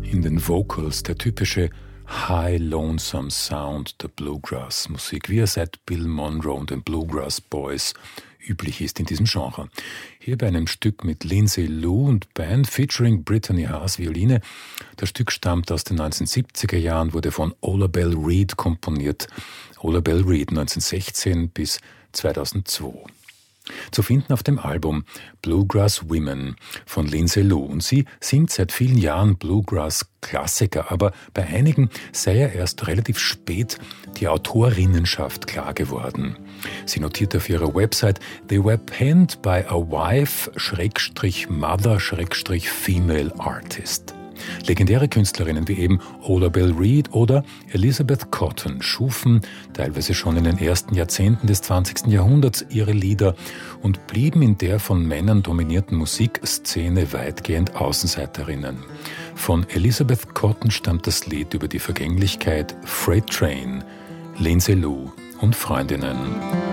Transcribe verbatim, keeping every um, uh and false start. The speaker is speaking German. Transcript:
In den Vocals der typische High Lonesome Sound der Bluegrass-Musik, wie er seit Bill Monroe und den Bluegrass Boys üblich ist in diesem Genre. Hier bei einem Stück mit Lindsay Lou und Band featuring Brittany Haas Violine. Das Stück stammt aus den neunzehnhundertsiebziger Jahren, wurde von Ola Belle Reed komponiert. Ola Belle Reed neunzehnhundertsechzehn bis zweitausendzwei. Zu finden auf dem Album Bluegrass Women von Lindsay Lou. Und sie singt seit vielen Jahren Bluegrass-Klassiker, aber bei einigen sei er erst relativ spät die Autorinnenschaft klar geworden. Sie notiert auf ihrer Website, they were penned by a wife-mother-female artist. Legendäre Künstlerinnen wie eben Ola Belle Reed oder Elizabeth Cotten schufen teilweise schon in den ersten Jahrzehnten des zwanzigsten Jahrhunderts ihre Lieder und blieben in der von Männern dominierten Musikszene weitgehend Außenseiterinnen. Von Elizabeth Cotten stammt das Lied über die Vergänglichkeit Freight Train, Lindsay Lou und Freundinnen.